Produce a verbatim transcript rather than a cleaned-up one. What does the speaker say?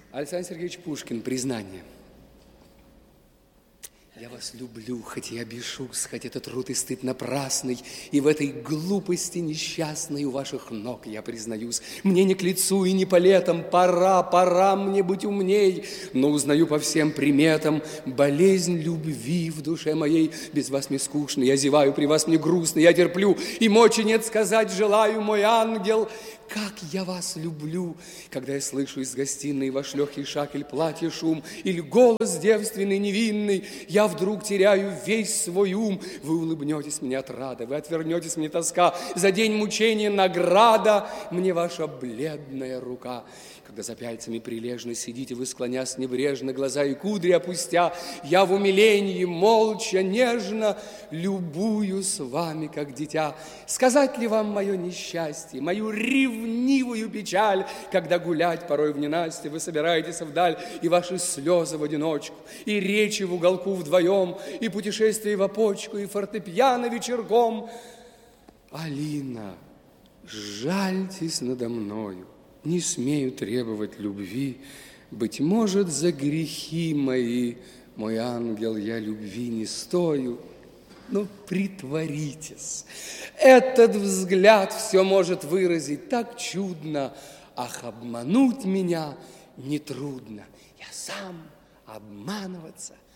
Александр Сергеевич Пушкин, признание. Я вас люблю, хоть я бешусь, хоть этот труд и стыд напрасный, и в этой глупости несчастной у ваших ног я признаюсь. Мне не к лицу и не по летам, пора, пора мне быть умней, но узнаю по всем приметам болезнь любви в душе моей. Без вас мне скучно, я зеваю, при вас мне грустно, я терплю, и мочи нет сказать желаю, мой ангел. Как я вас люблю, когда я слышу из гостиной ваш легкий шаг или платье шум, или голос девственный, невинный, я вдруг теряю весь свой ум. Вы улыбнетесь мне от рада, вы отвернетесь мне тоска, за день мучения награда мне ваша бледная рука. Когда за пяльцами прилежно сидите, вы склонясь небрежно, глаза и кудри опустя, я в умилении молча, нежно любуюсь вами, как дитя. Сказать ли вам мое несчастье, мою ревнивую печаль, когда гулять порой в ненастье вы собираетесь вдаль, и ваши слезы в одиночку, и речи в уголку вдвоем, и путешествия в опочку, и фортепиано вечерком. Алина, жальтесь надо мною. Не смею требовать любви, быть может, за грехи мои, мой ангел, я любви не стою. Но притворитесь, этот взгляд все может выразить так чудно, ах, обмануть меня нетрудно, я сам обманываться